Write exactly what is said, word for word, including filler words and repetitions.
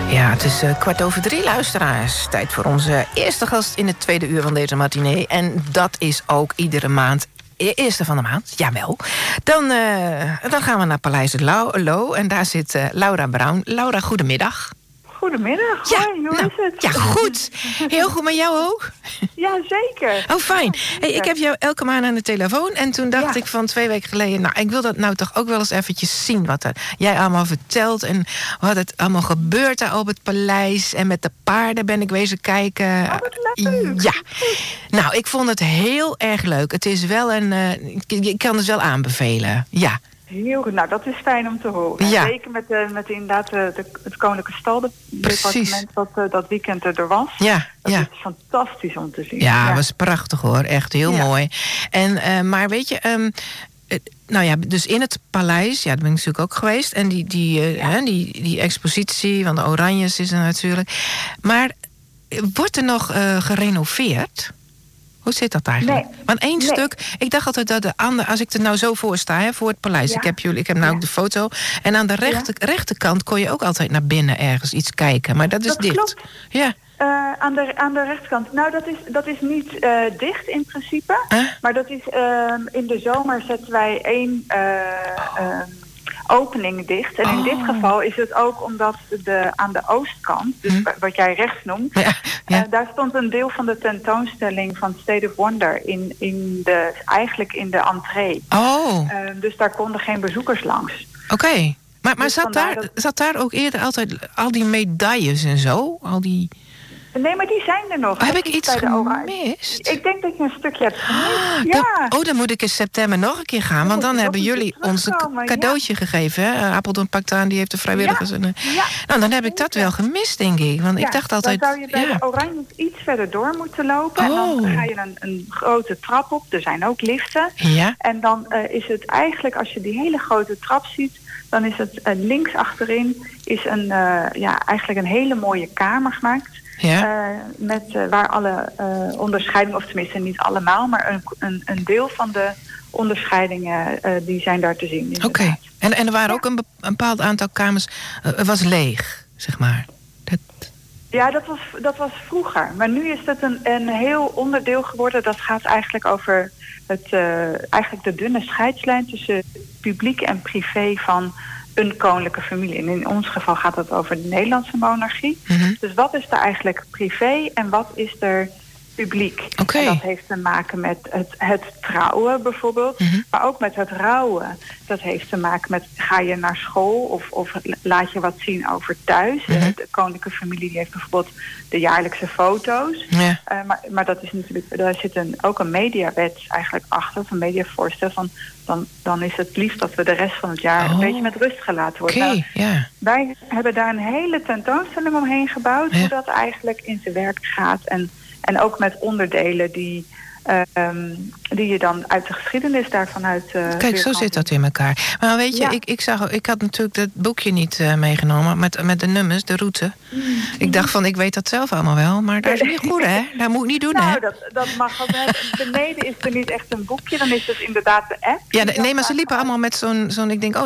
Ja, het is uh, kwart over drie, luisteraars. Tijd voor onze eerste gast in het tweede uur van deze matinee. En dat is ook iedere maand. E- eerste van de maand, jawel. Dan, uh, dan gaan we naar Paleis het Loo. En daar zit uh, Laura Brown. Laura, goedemiddag. Goedemiddag, ja, hoi, hoe nou, is het? Ja, goed. Heel goed, maar jou ook? Ja, zeker. Oh, fijn. Ja, hey, ik heb jou elke maand aan de telefoon. En toen dacht ja. ik van twee weken geleden... nou, ik wil dat nou toch ook wel eens eventjes zien... wat er jij allemaal vertelt. En wat het allemaal gebeurt daar op het paleis. En met de paarden ben ik wezen kijken. Oh, wat leuk. Ja. Nou, ik vond het heel erg leuk. Het is wel een... Uh, ik, ik kan het wel aanbevelen. Ja. Heel goed, nou dat is fijn om te horen. Ja. Zeker met, uh, met inderdaad uh, de, het Koninklijke Staldepartement dat uh, dat weekend er was. Ja, dat ja. is fantastisch om te zien. Ja, ja. Was prachtig hoor. Echt heel ja. mooi. En, uh, maar weet je... Um, uh, nou ja, dus in het paleis, ja, daar ben ik natuurlijk ook geweest. En die, die, uh, ja. hè, die, die expositie van de Oranjes is er natuurlijk. Maar wordt er nog uh, gerenoveerd? Hoe zit dat eigenlijk? Nee. Want één nee. stuk, ik dacht altijd dat de andere, als ik er nou zo voor sta, hè, voor het paleis. Ja. Ik heb jullie, ik heb nou ja. ook de foto. En aan de rechter, ja. rechterkant kon je ook altijd naar binnen ergens iets kijken. Maar dat is dat dicht. Klopt. Ja. Uh, aan, de, aan de rechterkant. Nou, dat is, dat is niet uh, dicht in principe. Huh? Maar dat is uh, in de zomer zetten wij één uh, uh, opening dicht. En oh. in dit geval is het ook omdat de, aan de oostkant, dus hm? wat jij rechts noemt, ja, ja. Uh, daar stond een deel van de tentoonstelling van State of Wonder in, in de, eigenlijk in de entree. Oh. Uh, dus daar konden geen bezoekers langs. Oké. Okay. Maar, maar dus zat, daar, dat... zat daar ook eerder altijd al die medailles en zo? Al die... Nee, maar die zijn er nog. Oh, heb ik iets gemist? Ik denk dat je een stukje hebt gemist. Ah, ja. Dan, oh, dan moet ik in september nog een keer gaan. Want dan hebben jullie ons een cadeautje ja. gegeven. Hè? Apeldoorn pakt aan, die heeft de vrijwilligers. Ja. En, ja. Nou, dan heb ik dat wel gemist, denk ik. Want ja, ik dacht altijd... dan zou je bij ja. de Oranje iets verder door moeten lopen. Oh. En dan ga je een, een grote trap op. Er zijn ook liften. Ja. En dan uh, is het eigenlijk, als je die hele grote trap ziet... dan is het uh, links achterin is een, uh, ja, eigenlijk een hele mooie kamer gemaakt... Ja. Uh, met, uh, waar alle uh, onderscheidingen, of tenminste niet allemaal... maar een, een, een deel van de onderscheidingen uh, die zijn daar te zien. Oké. Okay. En, en er waren ja. ook een, be- een bepaald aantal kamers... Uh, het was leeg, zeg maar. Dat... Ja, dat was, dat was vroeger. Maar nu is het een, een heel onderdeel geworden. Dat gaat eigenlijk over het, uh, eigenlijk de dunne scheidslijn... tussen publiek en privé van... een koninklijke familie. En in ons geval gaat het over de Nederlandse monarchie. Mm-hmm. Dus wat is er eigenlijk privé en wat is er publiek? Okay. En dat heeft te maken met het, het trouwen bijvoorbeeld. Mm-hmm. Maar ook met het rouwen. Dat heeft te maken met ga je naar school of, of laat je wat zien over thuis. Mm-hmm. De koninklijke familie die heeft bijvoorbeeld de jaarlijkse foto's. Yeah. Uh, maar, maar dat is natuurlijk, daar zit een, ook een mediawet eigenlijk achter, of een mediavoorstel van Dan, dan is het liefst dat we de rest van het jaar oh. een beetje met rust gelaten worden. Okay, nou, yeah. Wij hebben daar een hele tentoonstelling omheen gebouwd... Yeah. hoe dat eigenlijk in zijn werk gaat. En, en ook met onderdelen die, uh, um, die je dan uit de geschiedenis daarvan uit... Uh, Kijk, zo zit dat in elkaar. Maar weet je, ja. ik, ik, zag, ik had natuurlijk dat boekje niet uh, meegenomen... Met, met de nummers, de route. Mm. Ik dacht van, ik weet dat zelf allemaal wel. Maar dat is niet goed, hè? Dat moet ik niet doen, nou, hè? Dat, dat mag wel. Beneden is er niet echt een boekje. Dan is het inderdaad de app. Ja, de, nee, maar ze liepen allemaal met zo'n... zo'n ik denk, oh,